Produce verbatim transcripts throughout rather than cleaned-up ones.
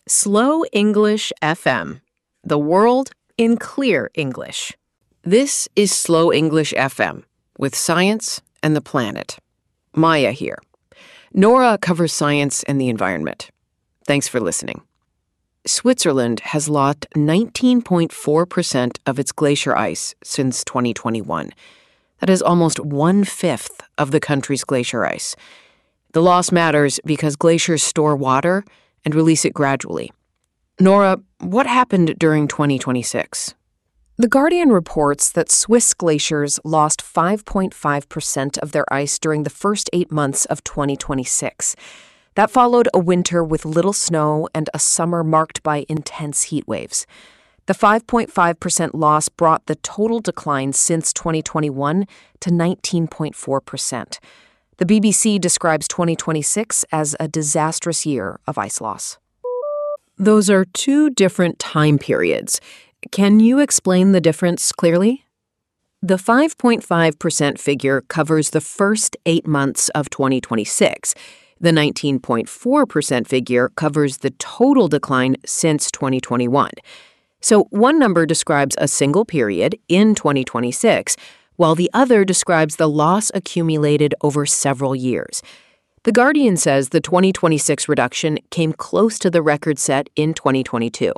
Slow English F M, the world in clear English. This is Slow English F M with science and the planet. Maya here. Nora covers science and the environment. Thanks for listening. Switzerland has lost nineteen point four percent of its glacier ice since twenty twenty-one. That is almost one-fifth of the country's glacier ice. The loss matters because glaciers store water and release it gradually. Nora, what happened during twenty twenty-six? The Guardian reports that Swiss glaciers lost five point five percent of their ice during the first eight months of twenty twenty-six. That followed a winter with little snow and a summer marked by intense heat waves. The five point five percent loss brought the total decline since twenty twenty-one to nineteen point four percent. The B B C describes twenty twenty-six as a disastrous year of ice loss. Those are two different time periods. Can you explain the difference clearly? The five point five percent figure covers the first eight months of twenty twenty-six. The nineteen point four percent figure covers the total decline since twenty twenty-one. So one number describes a single period in twenty twenty-six, while the other describes the loss accumulated over several years. The Guardian says the twenty twenty-six reduction came close to the record set in twenty twenty-two.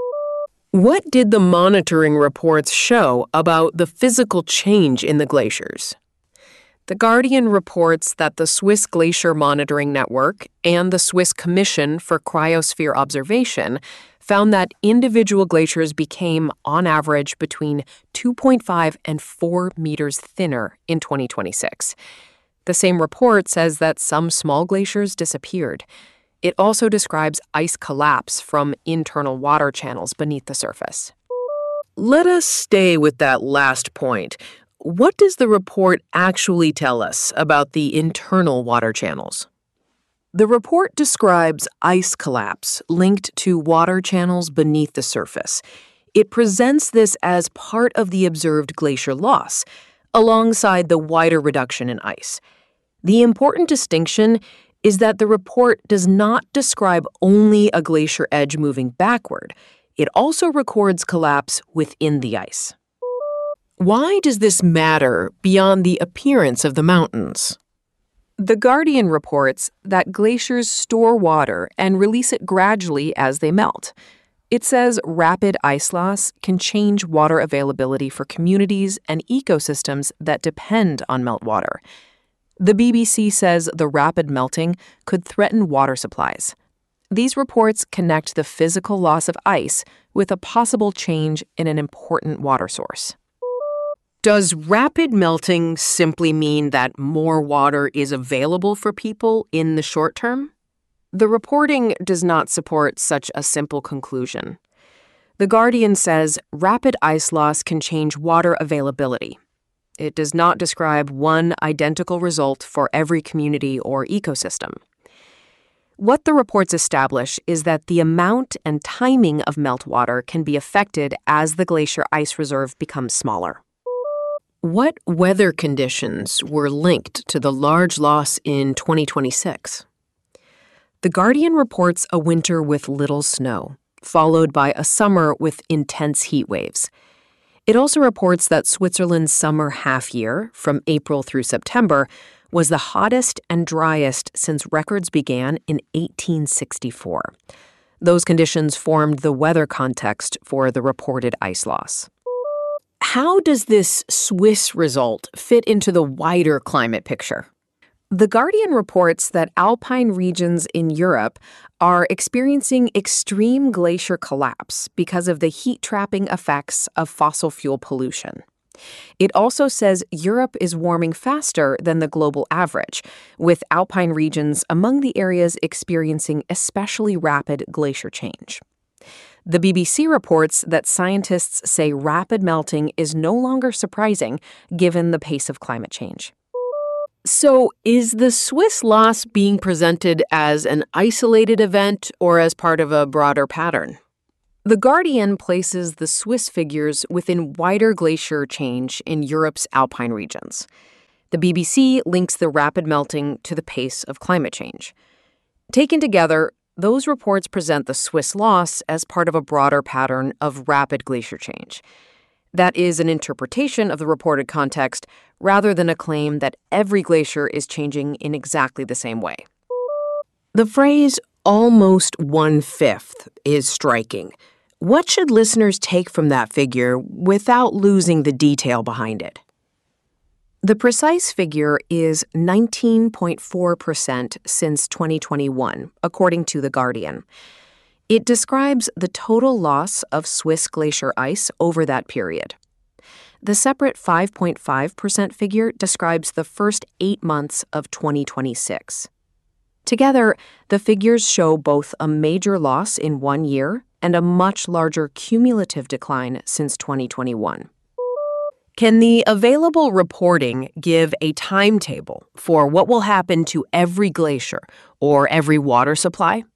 What did the monitoring reports show about the physical change in the glaciers? The Guardian reports that the Swiss Glacier Monitoring Network and the Swiss Commission for Cryosphere Observation found that individual glaciers became, on average, between two point five and four meters thinner in twenty twenty-six. The same report says that some small glaciers disappeared. It also describes ice collapse from internal water channels beneath the surface. Let us stay with that last point. What does the report actually tell us about the internal water channels? The report describes ice collapse linked to water channels beneath the surface. It presents this as part of the observed glacier loss, alongside the wider reduction in ice. The important distinction is that the report does not describe only a glacier edge moving backward. It also records collapse within the ice. Why does this matter beyond the appearance of the mountains? The Guardian reports that glaciers store water and release it gradually as they melt. It says rapid ice loss can change water availability for communities and ecosystems that depend on meltwater. The B B C says the rapid melting could threaten water supplies. These reports connect the physical loss of ice with a possible change in an important water source. Does rapid melting simply mean that more water is available for people in the short term? The reporting does not support such a simple conclusion. The Guardian says rapid ice loss can change water availability. It does not describe one identical result for every community or ecosystem. What the reports establish is that the amount and timing of meltwater can be affected as the glacier ice reserve becomes smaller. What weather conditions were linked to the large loss in twenty twenty-six? The Guardian reports a winter with little snow, followed by a summer with intense heat waves. It also reports that Switzerland's summer half-year, from April through September, was the hottest and driest since records began in eighteen sixty-four. Those conditions formed the weather context for the reported ice loss. How does this Swiss result fit into the wider climate picture? The Guardian reports that alpine regions in Europe are experiencing extreme glacier collapse because of the heat-trapping effects of fossil fuel pollution. It also says Europe is warming faster than the global average, with alpine regions among the areas experiencing especially rapid glacier change. The B B C reports that scientists say rapid melting is no longer surprising given the pace of climate change. So, is the Swiss loss being presented as an isolated event or as part of a broader pattern? The Guardian places the Swiss figures within wider glacier change in Europe's alpine regions. The B B C links the rapid melting to the pace of climate change. Taken together, Those reports present the Swiss loss as part of a broader pattern of rapid glacier change. That is an interpretation of the reported context rather than a claim that every glacier is changing in exactly the same way. The phrase almost one-fifth is striking. What should listeners take from that figure without losing the detail behind it? The precise figure is nineteen point four percent since twenty twenty-one, according to The Guardian. It describes the total loss of Swiss glacier ice over that period. The separate five point five percent figure describes the first eight months of twenty twenty-six. Together, the figures show both a major loss in one year and a much larger cumulative decline since twenty twenty-one. Can the available reporting give a timetable for what will happen to every glacier or every water supply?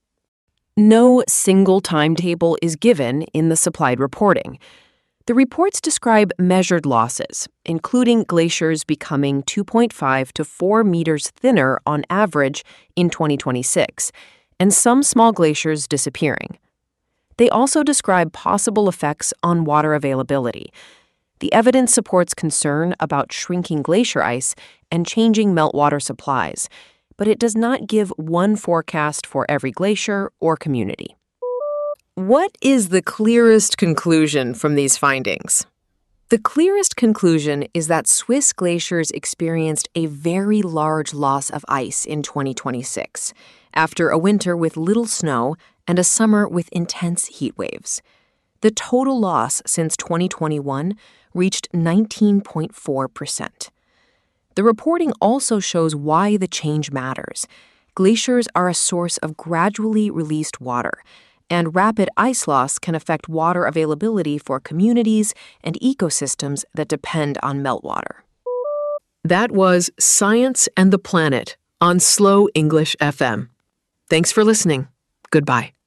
No single timetable is given in the supplied reporting. The reports describe measured losses, including glaciers becoming two point five to four meters thinner on average in twenty twenty-six, and some small glaciers disappearing. They also describe possible effects on water availability. The evidence supports concern about shrinking glacier ice and changing meltwater supplies, but it does not give one forecast for every glacier or community. What is the clearest conclusion from these findings? The clearest conclusion is that Swiss glaciers experienced a very large loss of ice in twenty twenty-six, after a winter with little snow and a summer with intense heat waves. The total loss since twenty twenty-one reached nineteen point four percent. The reporting also shows why the change matters. Glaciers are a source of gradually released water, and rapid ice loss can affect water availability for communities and ecosystems that depend on meltwater. That was Science and the Planet on Slow English F M. Thanks for listening. Goodbye.